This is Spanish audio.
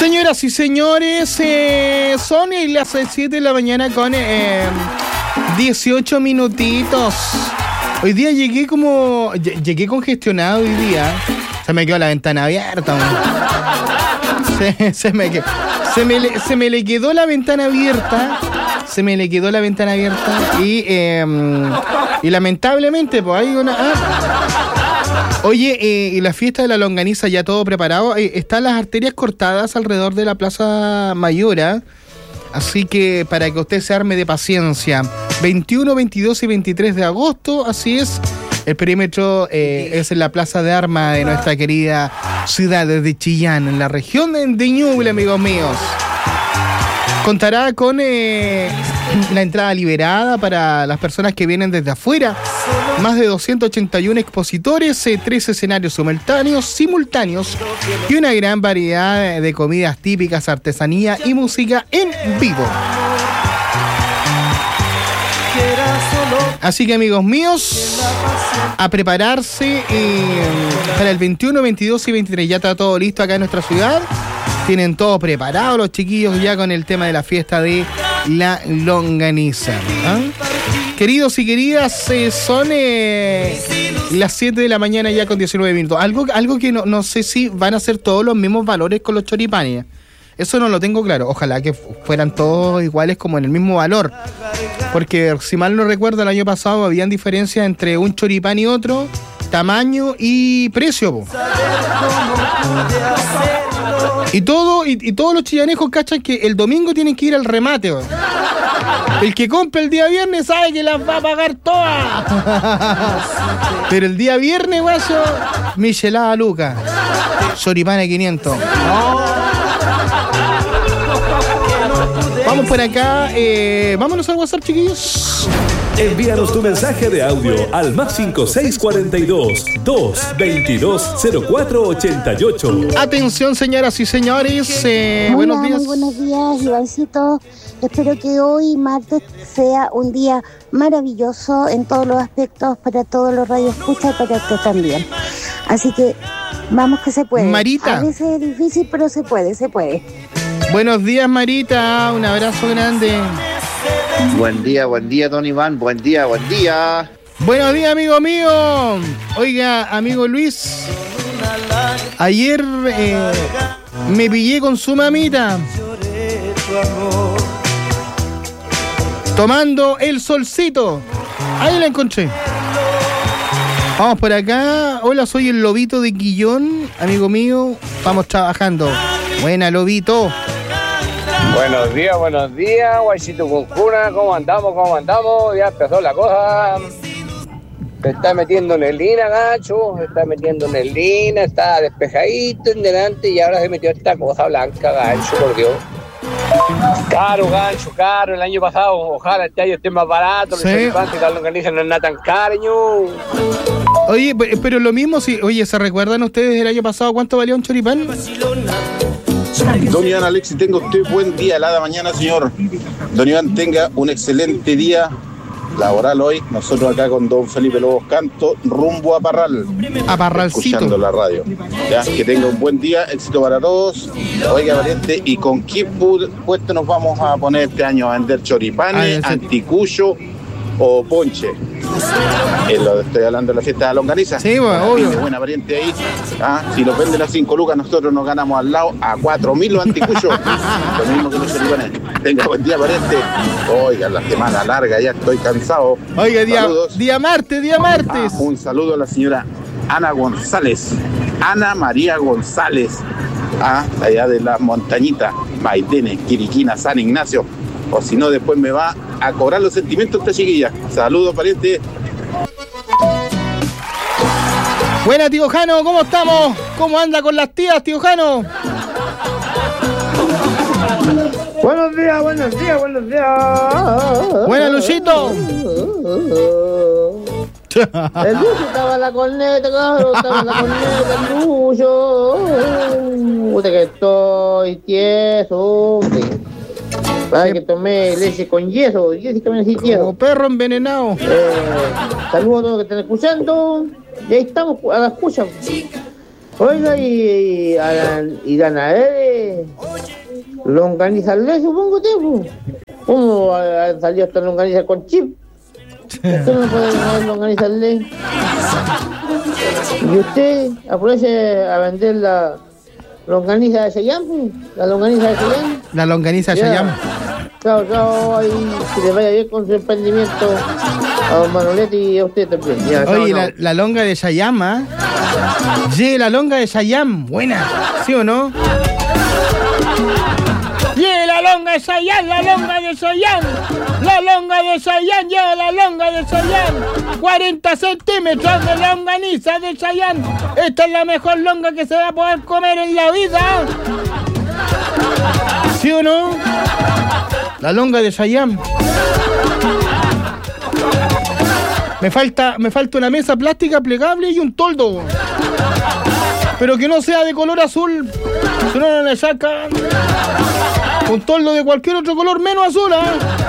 Señoras y señores, son las 7 de la mañana con 18 minutitos. Hoy día llegué congestionado hoy día. Se me quedó la ventana abierta. Se me le quedó la ventana abierta. Y lamentablemente, pues hay una... Oye, y la fiesta de la longaniza ya todo preparado. Están las arterias cortadas alrededor de la Plaza Mayora. Así que para que usted se arme de paciencia. 21, 22 y 23 de agosto, así es. El perímetro es en la Plaza de Armas de nuestra querida ciudad de Chillán, en la región de Ñuble, amigos míos. Contará con la entrada liberada para las personas que vienen desde afuera. Más de 281 expositores, 3 escenarios simultáneos y una gran variedad de comidas típicas, artesanía y música en vivo. Así que, amigos míos, a prepararse para el 21, 22 y 23. Ya está todo listo acá en nuestra ciudad. Tienen todo preparado los chiquillos ya con el tema de la fiesta de la longaniza. Queridos y queridas, son las 7 de la mañana ya con 19 minutos. Algo que no sé si van a ser todos los mismos valores con los choripanes. Eso no lo tengo claro. Ojalá que fueran todos iguales como en el mismo valor. Porque si mal no recuerdo, el año pasado habían diferencias entre un choripán y otro, tamaño y precio. Y todos los chillanejos cachan que el domingo tienen que ir al remate. El que compra el día viernes sabe que las va a pagar todas. Pero el día viernes, guayo, michelada Luca. Choripán a 500. Vamos por acá, vámonos al WhatsApp, chiquillos. Envíanos tu mensaje de audio al más 5642-222-0488. Atención, señoras y señores. Buenos días. Muy buenos días, Ivancito. Espero que hoy, martes, sea un día maravilloso en todos los aspectos para todos los radioescuchas y para usted también. Así que vamos que se puede. Marita. A veces es difícil, pero se puede. Buenos días, Marita. Un abrazo grande. Buen día, don Iván. Buen día. Buenos días, amigo mío. Oiga, amigo Luis. Ayer me pillé con su mamita tomando el solcito. Ahí la encontré. Vamos por acá. Hola, soy el Lobito de Quillón, amigo mío. Vamos trabajando. Buena, Lobito. Buenos días, guaycito Cuncuna, ¿cómo andamos? Ya empezó la cosa. Se está metiendo neblina, gacho, está despejadito en delante y ahora se metió esta cosa blanca, gancho, por Dios. Caro, gancho, el año pasado, ojalá este año esté más barato, sí. El choripán, que la longaniza no es nada tan cariño. Oye, pero lo mismo, ¿se recuerdan ustedes el año pasado cuánto valía un choripán? Don Iván Alexis, tenga usted buen día, helada mañana, señor. Don Iván, tenga un excelente día laboral hoy. Nosotros acá con don Felipe Lobos Canto, rumbo a Parral. A Parralcito. Escuchando la radio. Ya, que tenga un buen día, éxito para todos. Oiga, valiente, ¿y con qué puesto nos vamos a poner este año a vender choripanes, anticucho o ponche? Estoy hablando de la fiesta de la longaniza. Sí, bueno, obvio. Buena variante ahí. Si los venden a 5 lucas, nosotros nos ganamos al lado a 4.000 los anticuchos. Lo mismo que los choripanes. Tenga buen día, variante. Oiga, la semana larga, ya estoy cansado. Oiga, día martes. Un saludo a la señora Ana María González. Allá de la montañita, Maitene, Quiriquina, San Ignacio. O si no, después me va a cobrar los sentimientos esta chiquilla. Saludos, pariente. Buena, tío Jano, ¿cómo estamos? ¿Cómo anda con las tías, tío Jano? Buenos días. Buena, Luchito. El Lucho estaba en la corneta, cabrón, el Lucho. Puta que estoy tieso, para que tomé leche con yeso, Como perro envenenado. Saludos a todos que están escuchando. Y ahí estamos a la escucha. Oiga, y Danae, Longaniza le, supongo, tío. ¿Cómo ha salido esta longaniza con chip? Usted no puede comer longaniza le. Y usted aproveche a vender la longaniza de Chayán, la longaniza de Chayán. La longaniza de Chayán. Chao, ahí, que le vaya bien con su emprendimiento a don Manoletti y a usted también. Ya, oye, chao, la longa de Chayán, ¿ah? Sí, la longa de Chayán, buena, ¿sí o no? ¡Llega la longa de Chayán, la longa de Chayán! ¡La longa de Chayán, llega la longa de Chayán! 40 centímetros de longaniza de Chayán. Esta es la mejor longa que se va a poder comer en la vida. ¿Sí o no? La longa de Chayán. Me falta una mesa plástica plegable y un toldo. Pero que no sea de color azul. Si no le sacan un toldo de cualquier otro color menos azul, ¿eh?